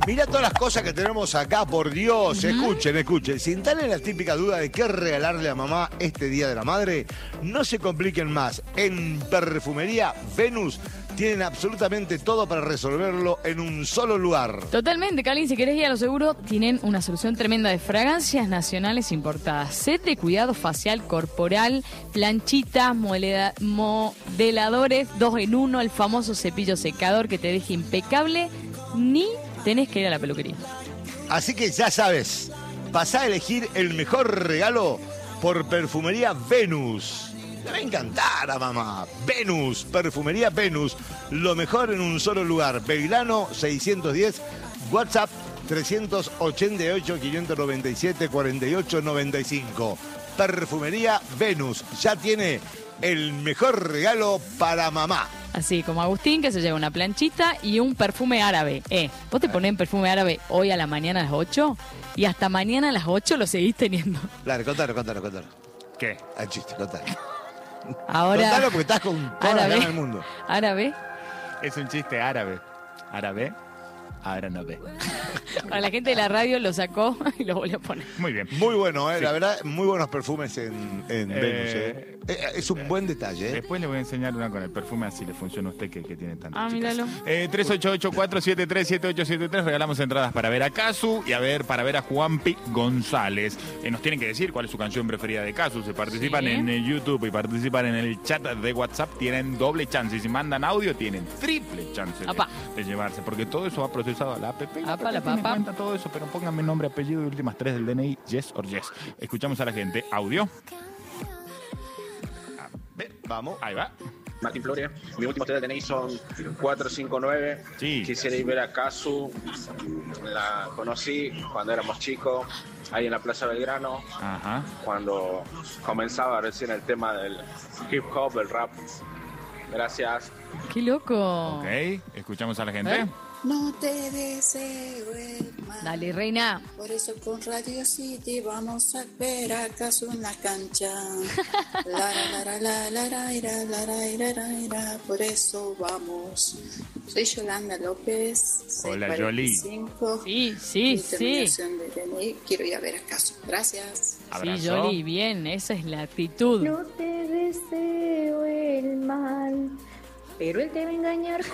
Mirá todas las cosas que tenemos acá, por Dios. Escuchen. Si están en la típica duda de qué regalarle a mamá este Día de la Madre, no se compliquen más. En Perfumería Venus tienen absolutamente todo para resolverlo en un solo lugar. Totalmente, Calín, si querés ir a lo seguro, tienen una solución tremenda de fragancias nacionales importadas. Set de cuidado facial corporal, planchitas, modeladores, 2 en 1, el famoso cepillo secador que te deja impecable, ni tenés que ir a la peluquería. Así que ya sabes, pasá a elegir el mejor regalo por Perfumería Venus. Le va a encantar a mamá. Venus, Perfumería Venus, lo mejor en un solo lugar. Belgrano 610, WhatsApp 388-597-4895. Perfumería Venus ya tiene el mejor regalo para mamá. Así como Agustín, que se lleva una planchita y un perfume árabe. Vos te ponés perfume árabe hoy a la mañana a las 8 y hasta mañana a las 8 lo seguís teniendo. Claro, contalo. ¿Qué? Al chiste, contalo. Ahora, Contalo porque estás con toda la gana del mundo. Árabe. Es un chiste árabe. ¿Árabe? Ahora no ve. Para la gente de la radio lo sacó y lo volvió a poner. Muy bien. Muy bueno, Sí. la verdad, muy buenos perfumes en Venus. Es un buen detalle. Después le voy a enseñar una con el perfume, así le funciona a usted que tiene tantas chicas. Míralo. 388-473-7873. Regalamos entradas para ver a Casu y para ver a Juanpi González. Nos tienen que decir cuál es su canción preferida de Casu. Se participan en YouTube y participan en el chat de WhatsApp. Tienen doble chance. Y si mandan audio, tienen triple chance de llevarse. Porque todo eso va procesado a la app. La app tiene en cuenta todo eso, pero pónganme nombre, apellido y últimas 3 del DNI. Yes or yes. Escuchamos a la gente. Audio. Vamos. Ahí va. Martín Floria, mi último test de DNI son 459. Sí. Quisiera ir a ver a Casu. La conocí cuando éramos chicos, ahí en la Plaza Belgrano. Ajá. Cuando comenzaba recién el tema del hip hop, el rap. Gracias. ¡Qué loco! Ok, escuchamos a la gente. No te deseo el mal. Dale, reina. Por eso con Radio City vamos a ver acaso en la cancha. Por eso vamos. Soy Yolanda López. Hola, Yoli. 645. Sí. Terminación de DNI. Quiero ir a ver acaso. Gracias. Abrazo. Sí, Yoli, bien. Esa es la actitud. No te deseo el mal, pero él te va a engañar.